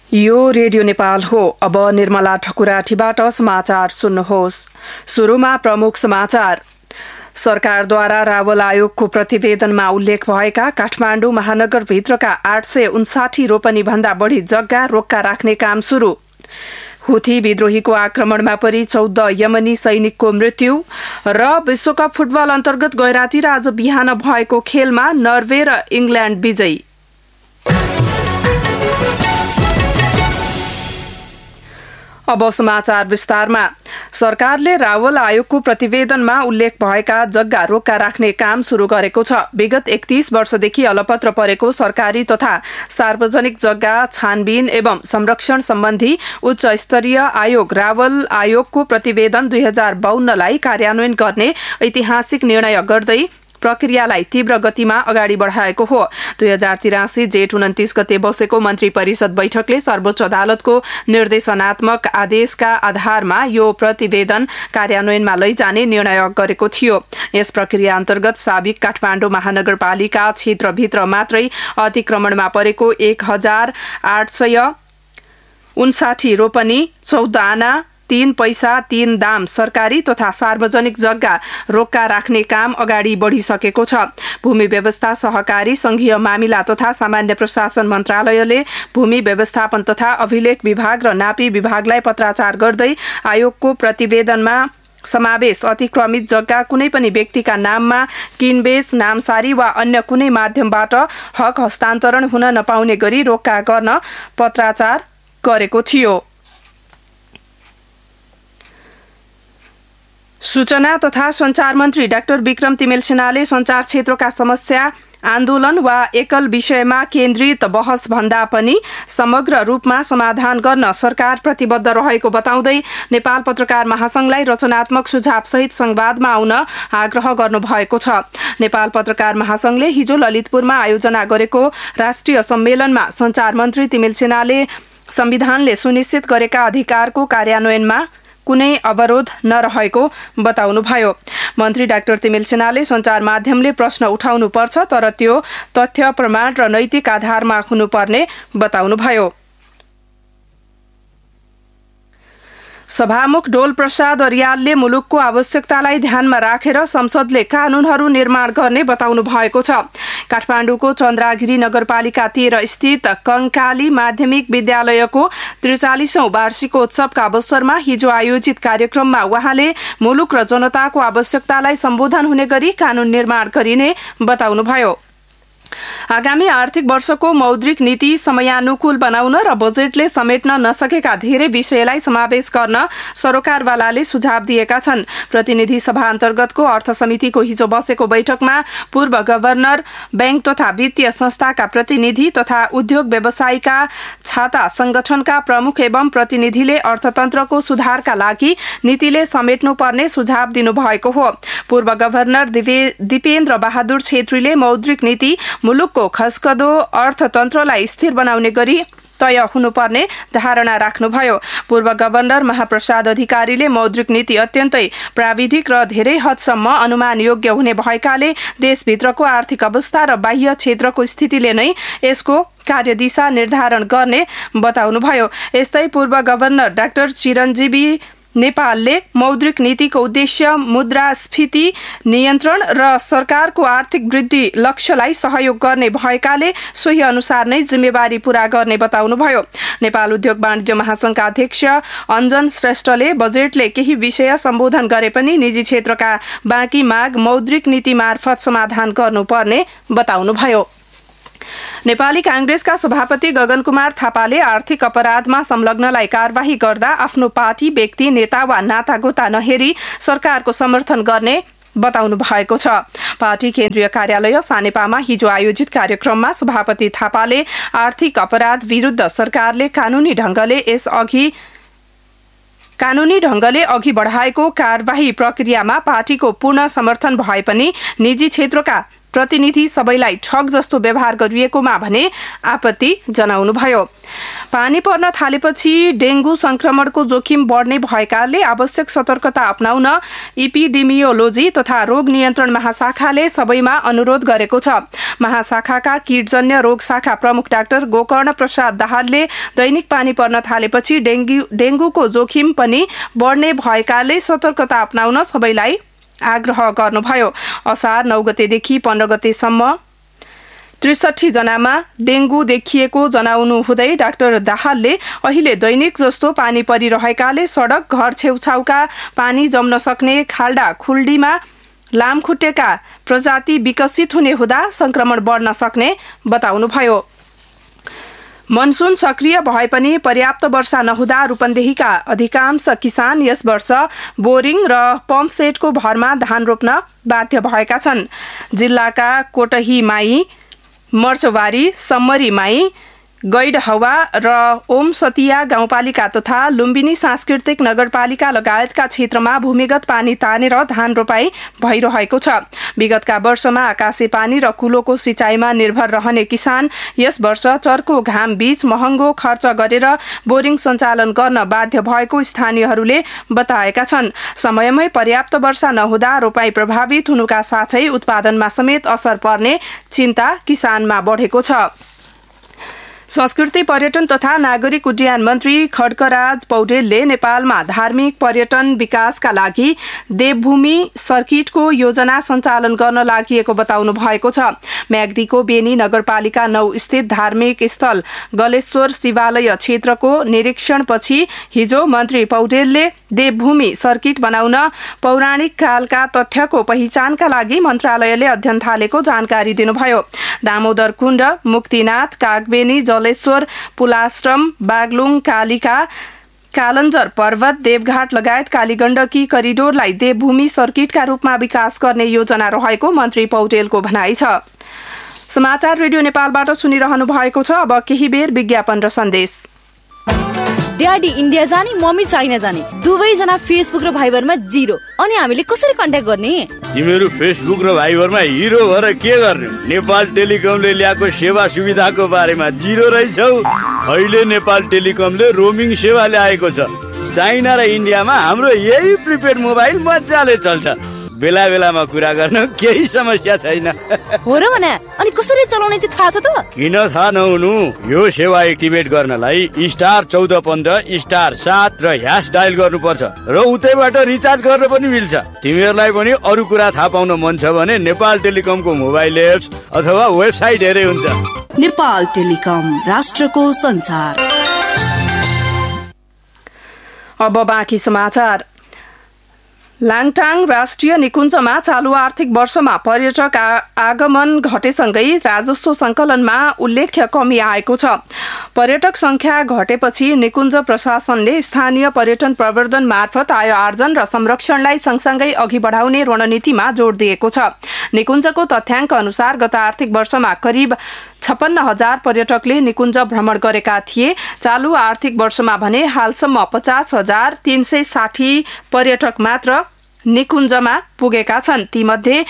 यो रेडियो नेपाल हो। अब निर्मला ठकुराठीबाट समाचार सुन्नुहोस्। सुरुमा प्रमुख समाचार। सरकारद्वारा रावल आयोगको प्रतिवेदनमा उल्लेख भएका काठमाडौँ महानगरभित्रका 859 रोपनी भन्दा बढी जग्गा रोक्का राख्ने काम सुरु। हुथी विद्रोहीको आक्रमणमा परि 14 यमनी सैनिकको मृत्यु र विश्वकप फुटबल अन्तर्गत गैराती र आज बिहान भएको खेलमा नर्वे र इङ्ल्याण्ड विजयी। अब समाचार विस्तारमा। सरकारले रावल आयोगको प्रतिवेदनमा उल्लेख भएका जग्गा रोक्का राख्ने काम सुरु गरेको छ। विगत 31 वर्षदेखि अलपत्र परेको सरकारी तथा सार्वजनिक जग्गा छानबिन एवं संरक्षण सम्बन्धी उच्च स्तरीय आयोग रावल आयोगको प्रतिवेदन 2052लाई कार्यान्वयन गर्ने ऐतिहासिक निर्णय गर्दै प्रक्रियालाई तीव्र गतिमा अगाडि बढाएको हो। 2083 जेठ 29 गते बसेको मन्त्री परिषद बैठकले सर्वोच्च अदालतको निर्देशनात्मक आदेशका आधारमा यो प्रतिवेदन कार्यान्वयनमा लैजाने निर्णय गरेको थियो। यस प्रक्रिया अन्तर्गत साबिक काठमाडौँ महानगरपालिका क्षेत्रभित्र मात्रै अतिक्रमणमा परेको 1859 रोपनी 14 आना 3 पैसा 3 दाम सरकारी तथा सार्वजनिक जग्गा रोक्का राख्ने काम अगाडि बढिसकेको छ। भूमि व्यवस्था सहकारी संघीय मामिला तथा सामान्य प्रशासन मन्त्रालयले भूमि व्यवस्थापन तथा अभिलेख विभाग र नापी विभागलाई पत्राचार गर्दै आयोगको प्रतिवेदनमा समावेश अतिक्रमित जग्गा कुनै पनि व्यक्तिका नाममा किनबेच नामसारी वा अन्य कुनै माध्यमबाट हक हस्तान्तरण हुन नपाउने गरी रोक्का गर्न पत्राचार गरेको थियो। सूचना तथा संचार मन्त्री डाक्टर विक्रम तिमेल सिन्हाले संचार क्षेत्रका समस्या आन्दोलन वा एकल विषयमा केन्द्रित बहस भन्दा पनि समग्र रूपमा समाधान गर्न सरकार प्रतिबद्ध रहेको बताउँदै नेपाल पत्रकार महासंघलाई रचनात्मक सुझावसहित संवादमा आउन आग्रह गर्नुभएको छ। नेपाल पत्रकार महासंघले हिजो ललितपुरमा आयोजना गरेको राष्ट्रिय सम्मेलनमा संचार मन्त्री तिमेल सिन्हाले संविधानले सुनिश्चित गरेका अधिकारको कार्यान्वयनमा कुनै अवरोध नरहेको बताउनुभयो। मन्त्री डाक्टर तिमेल सिन्हाले संचार माध्यमले प्रश्न उठाउनु पर्छ तर त्यो तथ्य प्रमाण र नैतिक आधारमा हुनुपर्ने बताउनुभयो। सभामुख डोल प्रसाद अर्यालले मुलुकको आवश्यकतालाई ध्यानमा राखेर संसदले कानूनहरू निर्माण गर्ने बताउनु भएको छ। काठमाडौँको चन्द्रागिरी नगरपालिका 13 स्थित कंकाली माध्यमिक विद्यालयको 43औं वार्षिकोत्सवका अवसरमा हिजो आयोजित कार्यक्रममा उहाँले मुलुक र जनताको आवश्यकतालाई सम्बोधन हुने गरी कानून निर्माण गरिने बताउनुभयो। आगामी आर्थिक वर्षको मौद्रिक नीति समयानुकूल बनाउन र बजेटले समेट्न नसकेका धेरै विषयलाई समावेश गर्न सरोकारवालाले सुझाव दिएका छन्। प्रतिनिधि सभा अन्तर्गतको अर्थ समितिको हिजो बसेको बैठकमा पूर्व गभर्नर, बैंक तथा वित्तीय संस्थाका प्रतिनिधि तथा उद्योग व्यवसायीका छाता संगठनका प्रमुख एवं प्रतिनिधिले अर्थतन्त्रको सुधारका लागि नीतिले समेट्नुपर्ने सुझाव दिनुभएको हो। पूर्व गभर्नर दिपेन्द्र बहादुर छेत्रीले मौद्रिक नीति मुलुकको खस्कदो अर्थतन्त्रलाई स्थिर बनाउने गरी तय हुनुपर्ने धारणा राख्नुभयो। पूर्व गभर्नर महाप्रसाद अधिकारीले मौद्रिक नीति अत्यन्तै प्राविधिक र धेरै हदसम्म अनुमान योग्य हुने भएकाले देशभित्रको आर्थिक अवस्था र बाह्य क्षेत्रको स्थितिले नै यसको कार्यदिशा निर्धारण गर्ने बताउनुभयो। यस्तै पूर्व गभर्नर डाक्टर चिरञ्जीवी नेपालले मौद्रिक नीतिको उद्देश्य मुद्रास्फीति नियन्त्रण र सरकारको आर्थिक वृद्धि लक्ष्यलाई सहयोग गर्ने भएकाले सोही अनुसार नै जिम्मेवारी पूरा गर्ने बताउनुभयो। नेपाल उद्योग वाणिज्य महासंघका अध्यक्ष अञ्जन श्रेष्ठले बजेटले केही विषय सम्बोधन गरे पनि निजी क्षेत्रका बाँकी माग मौद्रिक नीति मार्फत समाधान गर्नुपर्ने बताउनुभयो। नेपाली कांग्रेसका सभापति गगन कुमार थापाले आर्थिक अपराधमा संलग्नलाई कारबाही गर्दा आफ्नो पार्टी, व्यक्ति, नेता वा नातागोता नहेरी सरकारको समर्थन गर्ने बताउनु भएको छ। पार्टी केन्द्रीय कार्यालय सानेपामा हिजो आयोजित कार्यक्रममा सभापति थापाले आर्थिक अपराध विरुद्ध सरकारले कानूनी ढंगले अघि बढाएको कारबाही प्रक्रियामा पार्टीको पूर्ण समर्थन भए पनि निजी क्षेत्रका प्रतिनिधि सबैलाई ठग जस्तो व्यवहार गरिएकोमा भने आपत्ति जनाउनुभयो। पानी पर्न थालेपछि डेंगू संक्रमणको जोखिम बढ्ने भएकाले आवश्यक सतर्कता अपनाउन इपिडेमियोलोजी तथा रोग नियन्त्रण महाशाखाले सबैमा अनुरोध गरेको छ। महाशाखाका कीटजन्य रोग शाखा प्रमुख डाक्टर गोकर्ण प्रसाद दाहालले दैनिक पानी पर्न थालेपछि डेंगूको जोखिम पनि बढ्ने भएकाले सतर्कता अपनाउन सबैलाई आग्रह गर्नुभयो। असार 9 गतेदेखि 15 गतेसम्म 63 जनामा डेंगू देखिएको जनाउनु हुँदै डाक्टर दाहालले अहिले दैनिक जस्तो पानी परिरहेकाले सडक घर छेउछाउका पानी जम्न सक्ने खाल्डा खुल्डीमा लामखुट्टेका प्रजाति विकसित हुने हुँदा संक्रमण बढ्न सक्ने बताउनुभयो। मनसून सक्रिय भए पनि पर्याप्त वर्षा नहुँदा रूपन्देहीका अधिकांश किसान यस वर्ष बोरिङ र पम्प सेटको भरमा धान रोप्न बाध्य भएका छन्। जिल्लाका कोटही माई, मर्चवारी, सम्मरी माई, गैडहवा र ओम सतिया गाउँपालिका तथा लुम्बिनी सांस्कृतिक नगरपालिका लगायतका क्षेत्रमा भूमिगत पानी तानेर धान रोपाई भइरहेको छ। विगतका वर्षमा आकाशे पानी र कुलोको सिँचाइमा निर्भर रहने किसान यस वर्ष चर्को घाम बीच महँगो खर्च गरेर बोरिङ सञ्चालन गर्न बाध्य भएको स्थानीयहरूले बताएका छन्। समयमै पर्याप्त वर्षा नहुँदा रोपाई प्रभावित हुनुका साथै उत्पादनमा समेत असर पर्ने चिन्ता किसानमा बढेको छ। संस्कृति पर्यटन तथा नागरिक उड्डयन मन्त्री खड्गराज पौडेलले नेपालमा धार्मिक पर्यटन विकासका लागि देवभूमि सर्किटको योजना सञ्चालन गर्न लागि बताउनु भएको छ। म्याग्दीको बेनी नगरपालिका 9 स्थित धार्मिक स्थल गलेश्वर शिवालय क्षेत्रको निरीक्षणपछि हिजो मन्त्री पौडेलले देवभूमि सर्किट बनाउन पौराणिक कालका तथ्यको पहिचानका लागि मन्त्रालयले अध्ययन थालेको जानकारी दिनुभयो। दामोदर कुण्ड, मुक्तिनाथ, कागबेनी, जलेश्वर, पुलाश्रम, बागलुङ, कालिका, कालन्जर पर्वत, देवघाट लगायत कालीगण्डकी करिडोरलाई देवभूमि सर्किटका रूपमा विकास गर्ने योजना रहेको मन्त्री पौडेलको भनाइ छ। समाचार रेडियो नेपालबाट सुनिरहनु भएको छ। अब केही बेर विज्ञापन र सन्देश। ड्याडी इन्डिया जाने, मम्मी चाइना जाने, दुवैजना फेसबुक र भाइबरमा जिरो। अनि हामीले कसरी कन्ट्याक्ट गर्ने? तिमीहरू फेसबुक र भाइबरमा हिरो भएर के गर्ने? नेपाल टेलिकमले ल्याएको सेवा सुविधाको बारेमा जिरो रहेछौ। अहिले नेपाल टेलिकमले रोमिङ सेवा ल्याएको छ। चाइना र इन्डियामा हाम्रो यही प्रिपेड मोबाइल मजाले चल्छ। बेला बेलामा कुरा गर्न केही समस्या छैन। हो र भने अनि कसरी चलाउने चाहिँ थाहा छ त? किन थाहा नहुनु? यो सेवा एक्टिभेट गर्नलाई *1415 *7 र # डायल गर्नुपर्छ र उतैबाट रिचार्ज गर्न पनि मिल्छ। तिमीहरूलाई पनि अरू कुरा थाहा पाउन मन छ भने नेपाल टेलिकमको मोबाइल एप्स अथवा वेबसाइट हेरे हुन्छ। नेपाल टेलिकम, राष्ट्रको संचार। अब बाँकी समाचार। लाङटाङ राष्ट्रिय निकुञ्जमा चालु आर्थिक वर्षमा पर्यटक आगमन घटेसँगै राजस्व संकलनमा उल्लेख्य कमी आएको छ। पर्यटक संख्या घटेपछि निकुञ्ज प्रशासनले स्थानीय पर्यटन प्रवर्धन मार्फत आय आर्जन र संरक्षणलाई सँगसँगै अघि बढाउने रणनीतिमा जोड दिएको छ। निकुञ्जको तथ्याङ्क अनुसार गत आर्थिक वर्षमा करिब 56,000 पर्यटकले निकुञ्ज भ्रमण गरेका थिए। चालु आर्थिक वर्षमा भने हालसम्म 50,360 पर्यटक मात्र निकुञ्जमा पुगेका छन्। तीमध्ये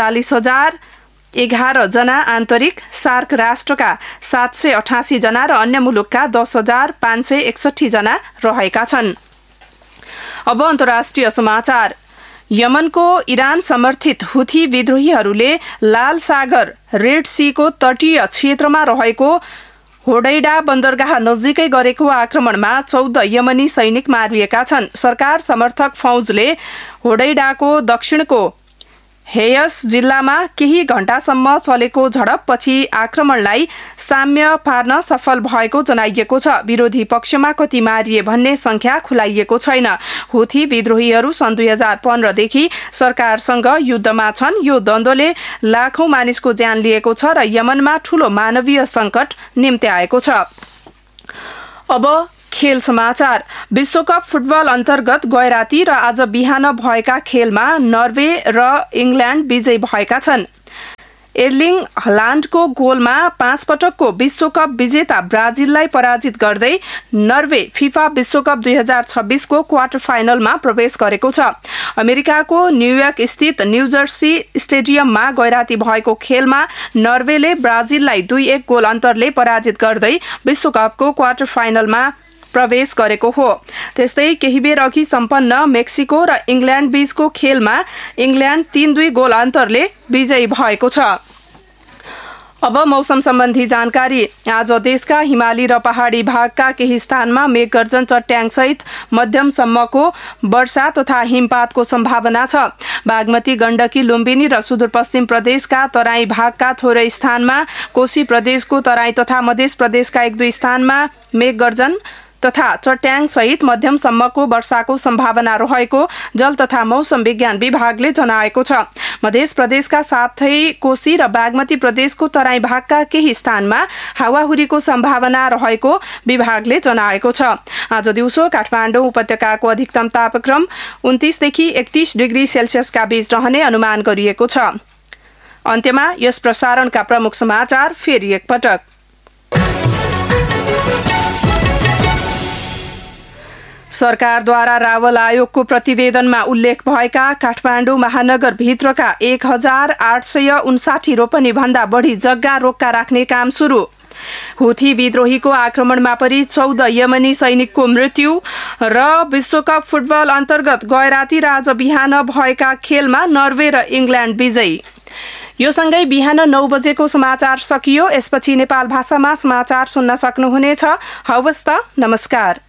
39,011 जना आन्तरिक सार्क राष्ट्रका 788 जना र अन्य मुलुकका 10,561 जना रहेका छन्। अब अन्तर्राष्ट्रिय समाचार। यमनको इरान समर्थित हुथी विद्रोहीहरूले लाल सागर रेड सीको तटीय क्षेत्रमा रहेको होडैडा बन्दरगाह नजिकै गरेको आक्रमणमा 14 यमनी सैनिक मारिएका छन्। सरकार समर्थक फौजले होडैडाको दक्षिणको हेयस जिल्लामा केही घण्टासम्म चलेको झडपपछि आक्रमणलाई साम्य पार्न सफल भएको जनाइएको छ। विरोधी पक्षमा कति मारिए भन्ने संख्या खुलाइएको छैन। हुथी विद्रोहीहरू सन् 2015 देखि सरकारसँग युद्धमा छन्। यो द्वन्द्वले लाखौं मानिसको ज्यान लिएको छ र यमनमा ठूलो मानवीय संकट निम्त्याएको छ। अब खेल समाचार। विश्वकप फुटबल अन्तर्गत गैराती र आज बिहान भएका खेलमा नर्वे र इङ्ल्यान्ड विजयी भएका छन्। एर्लिङ हलान्डको गोलमा 5 पटकको विश्वकप विजेता ब्राजिललाई पराजित गर्दै नर्वे फिफा विश्वकप 2026 को क्वार्टर फाइनलमा प्रवेश गरेको छ। अमेरिकाको न्यूयोर्क स्थित न्यूजर्सी स्टेडियममा गैराती भएको खेलमा नर्वेले ब्राजिललाई 2-1 गोल अन्तरले पराजित गर्दै विश्वकपको क्वार्टर फाइनलमा प्रवेश गरेको हो। त्यस्तै केही बेर अघि सम्पन्न मेक्सिको र इङ्ल्यान्ड बीचको खेलमा इङ्ल्यान्ड 3-2 गोल अन्तरले विजयी भएको छ। अब मौसम सम्बन्धी जानकारी। आज देशका हिमाली र पहाडी भागका केही स्थानमा मेघगर्जन चट्याङसहित मध्यमसम्मको वर्षा तथा हिमपातको सम्भावना छ। बागमती, गण्डकी, लुम्बिनी र सुदूरपश्चिम प्रदेशका तराई भागका थोरै स्थानमा, कोशी प्रदेशको तराई तथा मध्य प्रदेशका 1-2 स्थानमा मेघगर्जन तथा चट्याङ सहित मध्यमसम्मको वर्षाको सम्भावना रहेको जल तथा मौसम विज्ञान विभागले जनाएको छ। मध्य प्रदेशका साथै कोशी र बागमती प्रदेशको तराई भागका केही स्थानमा हावाहुरीको सम्भावना रहेको विभागले जनाएको छ। आज दिउँसो काठमाडौँ उपत्यकाको अधिकतम तापक्रम 29 देखि 31 डिग्री सेल्सियसका बीच रहने अनुमान गरिएको छ। अन्त्यमा यस प्रसारणका प्रमुख समाचार फेरि एकपटक। सरकारद्वारा रावल आयोगको प्रतिवेदनमा उल्लेख भएका काठमाडौँ महानगरभित्रका 1859 रोपनी भन्दा बढी जग्गा रोक्का राख्ने काम सुरु। हुथी विद्रोहीको आक्रमणमा परि 14 यमनी सैनिकको मृत्यु र विश्वकप फुटबल अन्तर्गत गैराती र आज बिहान भएका खेलमा नर्वे र इङ्ल्यान्ड विजयी। यो सँगै बिहान 9 बजेको समाचार सकियो। यसपछि नेपाल भाषामा समाचार सुन्न सक्नुहुनेछ। हवस् त, नमस्कार।